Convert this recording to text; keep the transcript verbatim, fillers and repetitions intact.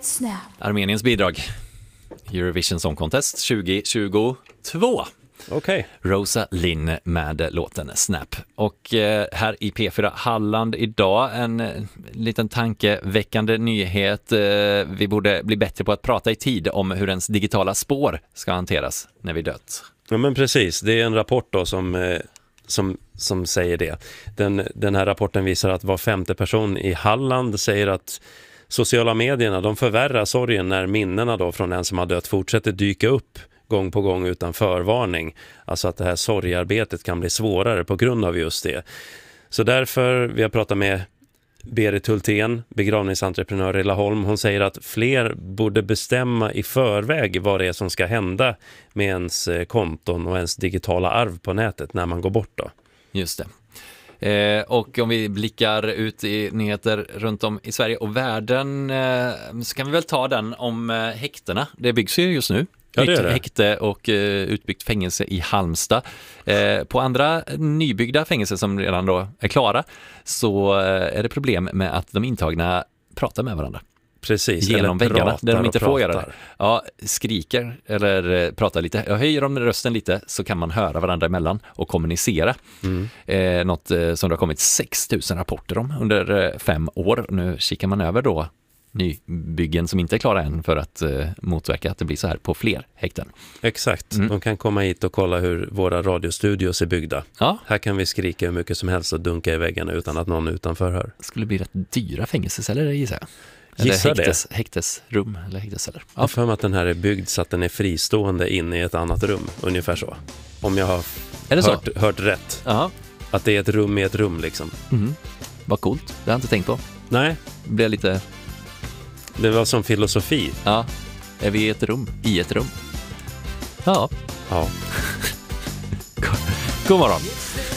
right snap. Armeniens bidrag. Eurovision Song Contest tjugo tjugotvå. Okej. Okay. Rosa Linn med låten Snap. Och eh, här i P fyra Halland idag en eh, liten tankeväckande nyhet. Eh, vi borde bli bättre på att prata i tid om hur ens digitala spår ska hanteras när vi dött. Ja, men precis. Det är en rapport då som, eh, som, som säger det. Den, den här rapporten visar att var femte person i Halland säger att sociala medierna, de förvärrar sorgen när minnena då från en som har dött fortsätter dyka upp gång på gång utan förvarning. Alltså att det här sorgarbetet kan bli svårare på grund av just det. Så därför, vi har pratat med Berit Hultén, begravningsentreprenör i Laholm. Hon säger att fler borde bestämma i förväg vad det är som ska hända med ens konton och ens digitala arv på nätet när man går bort då. Just det. Eh, och om vi blickar ut i nyheter runt om i Sverige och världen eh, så kan vi väl ta den om eh, häktena. Det byggs ju just nu. Ja, det är det. Häkte och uh, utbyggt fängelse i Halmstad. Eh, på andra nybyggda fängelser som redan då är klara så uh, är det problem med att de intagna pratar med varandra. Precis, genom väggarna där de inte får pratar. göra det. Ja, skriker eller uh, pratar lite. Jag höjer de rösten lite så kan man höra varandra emellan och kommunicera. Mm. Eh, något uh, som det har kommit sex tusen rapporter om under uh, fem år. Nu kikar man över då nybyggen som inte är klara än för att eh, motverka att det blir så här på fler häkten. Exakt, mm. de kan komma hit och kolla hur våra radiostudios är byggda. Ja. Här kan vi skrika hur mycket som helst och dunka i väggarna utan att någon utanför hör. Det skulle bli rätt dyra fängelseceller gissar jag. Eller Gissa häktes, det. häktesrum eller häktesceller. Ja. Jag för mig att den här är byggd så att den är fristående inne i ett annat rum, ungefär så. Om jag har är det hört, så? hört rätt. Aha. Att det är ett rum i ett rum liksom. Mm. Vad coolt, det har jag inte tänkt på. Nej. Det blir lite... Det var som filosofi. Ja, är vi i ett rum? I ett rum? Ja. Ja. God morgon.